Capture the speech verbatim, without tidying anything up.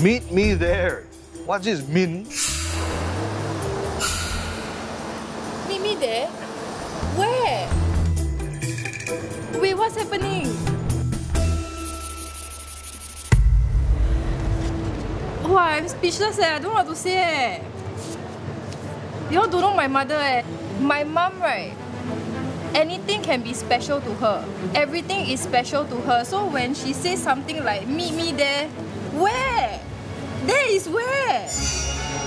Meet me there. What's this, Min? Meet me there? Where? Wait, what's happening? Wow, I'm speechless eh. I don't know what to say eh. You all don't know my mother eh. My mum, right? Anything can be special to her. Everything is special to her. So when she says something like, meet me there, where? There is where?